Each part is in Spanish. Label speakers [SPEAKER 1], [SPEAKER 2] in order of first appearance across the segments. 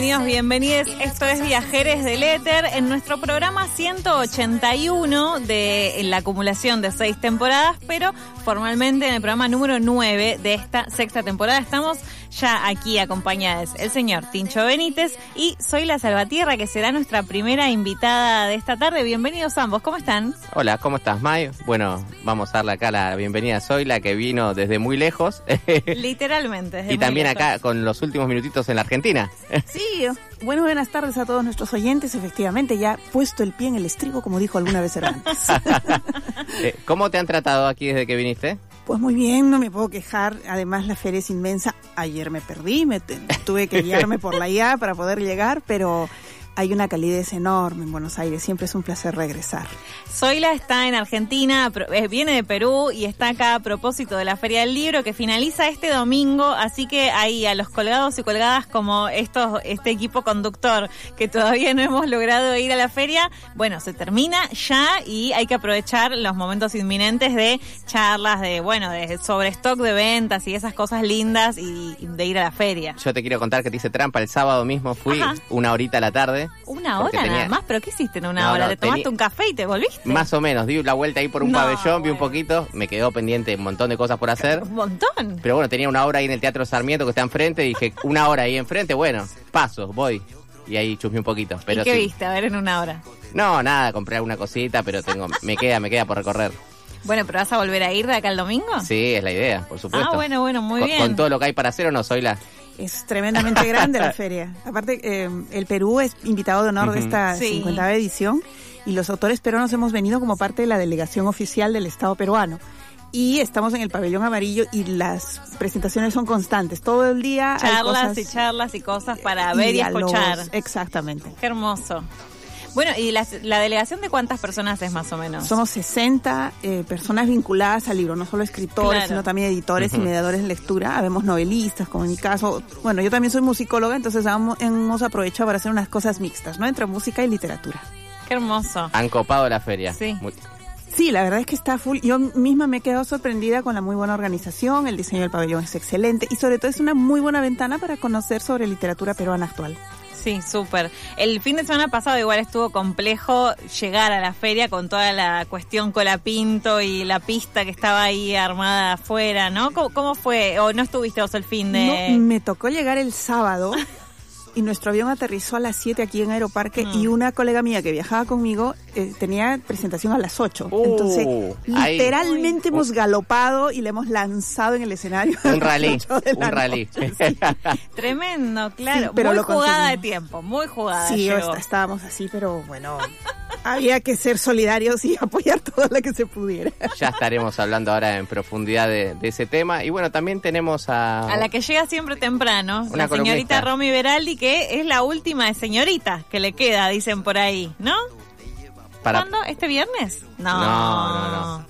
[SPEAKER 1] Bienvenidos, esto es Viajeres del Éter, en nuestro programa 181 de la acumulación de 6 temporadas, pero formalmente en el programa número 9 de esta sexta temporada. Estamos ya aquí acompañados el señor Tincho Benítez y Zoila Salvatierra, que será nuestra primera invitada de esta tarde. Bienvenidos ambos, ¿cómo están?
[SPEAKER 2] Hola, ¿cómo estás, May? Bueno, vamos a darle acá la bienvenida a Zoila, que vino desde muy lejos.
[SPEAKER 1] Literalmente. Desde
[SPEAKER 2] y también
[SPEAKER 1] lejos.
[SPEAKER 2] Acá con los últimos minutitos en la Argentina.
[SPEAKER 3] Sí, bueno, buenas tardes a todos nuestros oyentes. Efectivamente, ya puesto el pie en el estribo, como dijo alguna vez Cervantes.
[SPEAKER 2] ¿Cómo te han tratado aquí desde que viniste?
[SPEAKER 3] Pues muy bien, no me puedo quejar. Además, la feria es inmensa. Ayer me perdí, tuve que guiarme por la IA para poder llegar, pero hay una calidez enorme en Buenos Aires. Siempre es un placer regresar.
[SPEAKER 1] Zoila está en Argentina, viene de Perú y está acá a propósito de la Feria del Libro, que finaliza este domingo, así que ahí a los colgados y colgadas como este equipo conductor que todavía no hemos logrado ir a la feria, bueno, se termina ya y hay que aprovechar los momentos inminentes de charlas, de sobre stock de ventas y esas cosas lindas y de ir a la feria.
[SPEAKER 2] Yo te quiero contar que te hice trampa el sábado mismo, fui una horita a la tarde.
[SPEAKER 1] ¿Una hora nada más? ¿Pero qué hiciste en una hora? ¿Te tomaste un café y te volviste?
[SPEAKER 2] Más o menos, di la vuelta ahí por un pabellón, vi un poquito, me quedó pendiente un montón de cosas por hacer.
[SPEAKER 1] ¿Un montón?
[SPEAKER 2] Pero bueno, tenía una hora ahí en el Teatro Sarmiento que está enfrente, dije, una hora ahí enfrente, bueno, paso, voy. Y ahí chusmeé un poquito. Pero
[SPEAKER 1] ¿y qué
[SPEAKER 2] sí.
[SPEAKER 1] viste? A ver, en una hora.
[SPEAKER 2] No, nada, compré alguna cosita, pero me queda por recorrer.
[SPEAKER 1] Bueno, ¿pero vas a volver a ir de acá el domingo?
[SPEAKER 2] Sí, es la idea, por supuesto.
[SPEAKER 1] Ah, bueno, muy bien.
[SPEAKER 2] Con todo lo que hay para hacer, ¿o no, Zoila?
[SPEAKER 3] Es tremendamente grande la feria. Aparte, el Perú es invitado de honor de esta 50ª edición y los autores peruanos hemos venido como parte de la delegación oficial del Estado peruano. Y estamos en el pabellón amarillo y las presentaciones son constantes. Todo el día
[SPEAKER 1] charlas y cosas para ver y escuchar.
[SPEAKER 3] Exactamente.
[SPEAKER 1] Qué hermoso. Bueno, ¿y la delegación de cuántas personas es más o menos?
[SPEAKER 3] Somos 60 personas vinculadas al libro, no solo escritores, sino también editores y mediadores de lectura. Habemos novelistas, como en mi caso. Bueno, yo también soy musicóloga, entonces hemos aprovechado para hacer unas cosas mixtas, ¿no? Entre música y literatura.
[SPEAKER 1] Qué hermoso.
[SPEAKER 2] Han copado la feria.
[SPEAKER 1] Sí.
[SPEAKER 3] Sí, la verdad es que está full. Yo misma me he quedado sorprendida con la muy buena organización, el diseño del pabellón es excelente y sobre todo es una muy buena ventana para conocer sobre literatura peruana actual.
[SPEAKER 1] Sí, súper. El fin de semana pasado igual estuvo complejo llegar a la feria con toda la cuestión Colapinto y la pista que estaba ahí armada afuera, ¿no? ¿Cómo fue? ¿O no estuviste vos el fin de...?
[SPEAKER 3] No, me tocó llegar el sábado y nuestro avión aterrizó a las 7 aquí en Aeroparque y una colega mía que viajaba conmigo tenía presentación a las 8. Entonces, literalmente hemos galopado y le hemos lanzado en el escenario.
[SPEAKER 2] Un rally.
[SPEAKER 3] Sí.
[SPEAKER 1] Tremendo, claro. Sí,
[SPEAKER 3] pero
[SPEAKER 1] muy jugada de tiempo, muy jugada.
[SPEAKER 3] Sí, estábamos así, pero bueno, había que ser solidarios y apoyar todo lo que se pudiera.
[SPEAKER 2] Ya estaremos hablando ahora en profundidad de ese tema. Y bueno, también tenemos a
[SPEAKER 1] la que llega siempre temprano,
[SPEAKER 2] una
[SPEAKER 1] la señorita Romy Beraldi, que es la última de señorita que le queda, dicen por ahí, ¿no? ¿Cuándo? ¿Este viernes? No.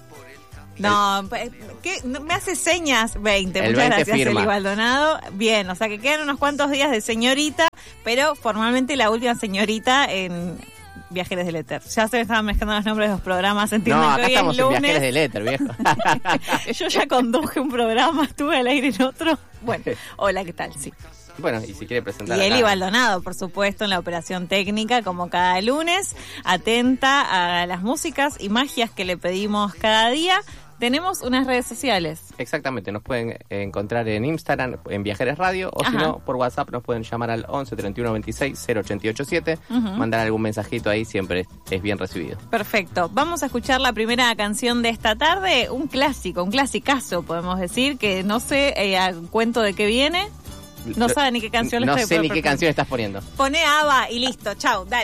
[SPEAKER 1] ¿Qué? Me hace señas 20. Muchas gracias, Eli Baldonado. Bien, o sea que quedan unos cuantos días de señorita, pero formalmente la última señorita en Viajeres del Éter. Ya se me estaban mezclando los nombres de los programas. Entienden
[SPEAKER 2] acá
[SPEAKER 1] que hoy
[SPEAKER 2] estamos
[SPEAKER 1] es lunes.
[SPEAKER 2] En Viajeres del Éter, viejo.
[SPEAKER 1] Yo ya conduje un programa, estuve al aire en otro. Bueno, hola, ¿qué tal? Sí.
[SPEAKER 2] Bueno, y si quiere presentar
[SPEAKER 1] y Eli Baldonado, por supuesto, en la operación técnica, como cada lunes, atenta a las músicas y magias que le pedimos cada día. Tenemos unas redes sociales.
[SPEAKER 2] Exactamente, nos pueden encontrar en Instagram, en Viajeres Radio, o si no, por WhatsApp nos pueden llamar al 11 31 26 0887, mandar algún mensajito ahí, siempre es bien recibido.
[SPEAKER 1] Perfecto, vamos a escuchar la primera canción de esta tarde, un clasicazo, podemos decir, que no sé a cuento de qué viene. No sabe ni qué canción le estoy
[SPEAKER 2] poniendo. No sé ni qué canción estás poniendo.
[SPEAKER 1] Pone ABBA y listo, chau, dale.